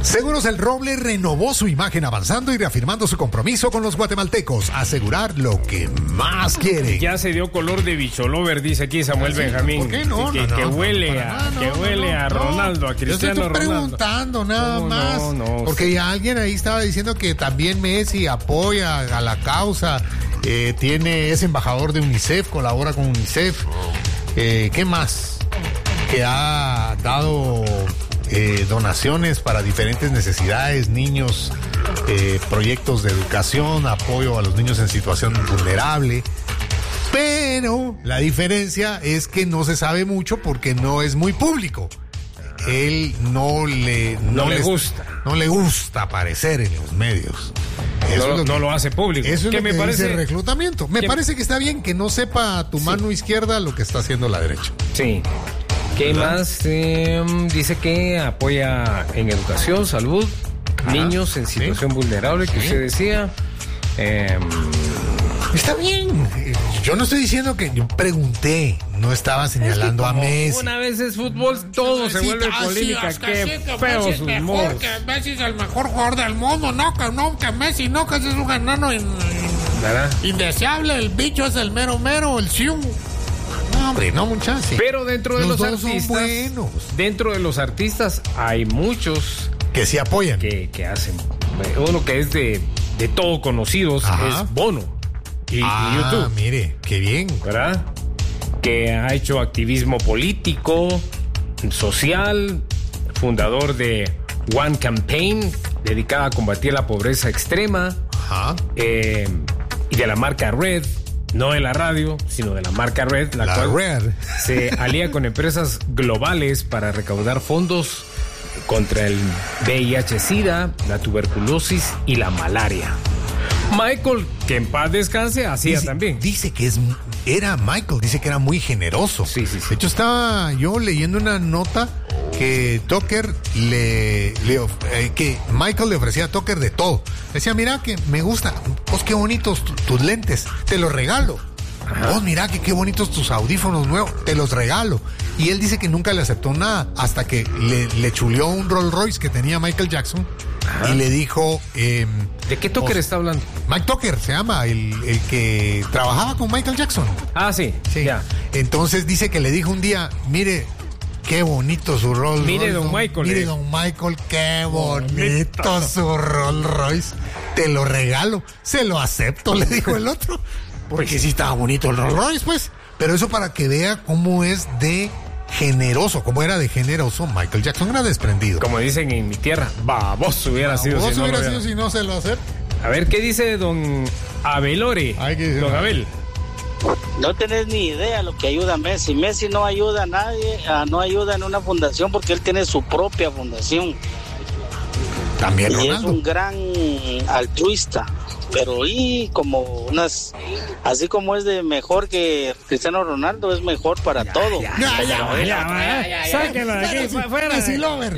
Seguros El Roble renovó su imagen avanzando y reafirmando su compromiso con los guatemaltecos. Asegurar lo que más quiere. Ya se dio color de bicholover, dice aquí Samuel Benjamín. ¿Por qué no? Que huele a Ronaldo, a Cristiano Ronaldo. Yo estoy preguntando nada más. Porque ya alguien ahí estaba diciendo que también Messi apoya a la causa. Es embajador de UNICEF, colabora con UNICEF. ¿Qué más? Que ha dado donaciones para diferentes necesidades, niños, proyectos de educación, apoyo a los niños en situación vulnerable. Pero la diferencia es que no se sabe mucho porque no es muy público. Él no le gusta aparecer en los medios. No lo hace público. Eso es que lo me que parece dice el reclutamiento. Me parece que está bien que no sepa tu mano izquierda lo que está haciendo la derecha. Sí. ¿Qué más? Dice que apoya en educación, salud, niños en situación vulnerable, que usted decía. Está bien. Yo no estoy diciendo que... Yo pregunté, no estaba señalando a Messi. Una vez es fútbol, todo se vuelve polémica. Qué feo sus modos. Que Messi es el mejor jugador del mundo, que Messi no, que ese es un enano indeseable, el bicho es el mero, el Siu. No, hombre, no, muchachos. Pero dentro de los artistas, son buenos. Dentro de los artistas hay muchos que se apoyan. Que hacen. Uno que es de todo conocidos es Bono. Y YouTube. Mire, qué bien. ¿Verdad? Que ha hecho activismo político, social, fundador de One Campaign, dedicada a combatir la pobreza extrema. Y de la marca Red. No de la radio, sino de la marca Red, la cual Red se alía con empresas globales para recaudar fondos contra el VIH-Sida, la tuberculosis y la malaria. Michael, que en paz descanse, hacía también. Dice que Michael dice que era muy generoso. Sí. De hecho, estaba yo leyendo una nota que Tucker que Michael le ofrecía a Tucker de todo. Decía, mira que me gusta, pues qué bonitos tus lentes, te los regalo. Vos mira que qué bonitos tus audífonos nuevos, te los regalo. Y él dice que nunca le aceptó nada hasta que le chuleó un Rolls Royce que tenía Michael Jackson. Y le dijo... ¿De qué Tucker está hablando? Mike Tucker se llama, el que trabajaba con Michael Jackson. Sí. Ya. Entonces dice que le dijo un día, mire, qué bonito su Rolls Royce. Mire, don Michael, qué bonito su Rolls Royce. Te lo regalo, se lo acepto, le dijo el otro. Porque sí estaba bonito el Rolls Royce, pues. Pero eso para que vea cómo es de generoso, cómo era de generoso. Michael Jackson era desprendido. Como dicen en mi tierra, baboso hubiera sido si no se lo acepta. A ver, ¿qué dice don Abelore? Don Abel. No tenés ni idea lo que ayuda a Messi. Messi no ayuda a nadie, no ayuda en una fundación porque él tiene su propia fundación. También Ronaldo. Y es un gran altruista. Pero así como es de mejor que Cristiano Ronaldo, es mejor para todo. Sáquenlo de aquí, fuera. Messi Lover.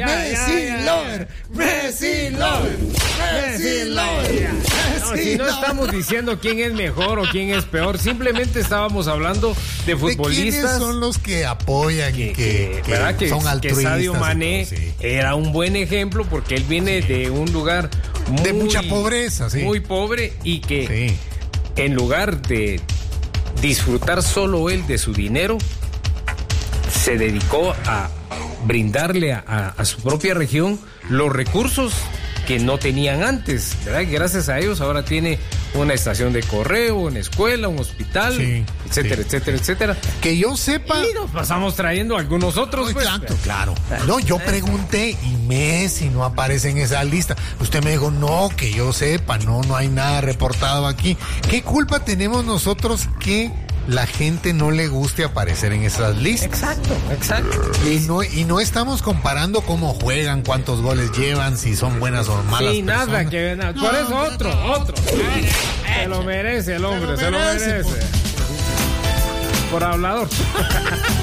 Si no estamos diciendo quién es mejor o quién es peor, simplemente estábamos hablando de futbolistas. ¿Quiénes son los que apoyan que son altruistas? Que Sadio Mané era un buen ejemplo porque él viene de un lugar de mucha pobreza, muy pobre, y que en lugar de disfrutar solo él de su dinero, se dedicó a brindarle a su propia región los recursos que no tenían antes, ¿verdad? Gracias a ellos ahora tiene una estación de correo, una escuela, un hospital, etcétera. Que yo sepa. Y nos pasamos trayendo algunos otros. Claro. No, yo pregunté y Messi no aparece en esa lista. Usted me dijo, no, que yo sepa, no hay nada reportado aquí. ¿Qué culpa tenemos nosotros que la gente no le guste aparecer en esas listas? Exacto. Y no estamos comparando cómo juegan, cuántos goles llevan, si son buenas o malas personas. Nada que ver. Por eso otro. Se lo merece el hombre, se lo merece. Por hablador.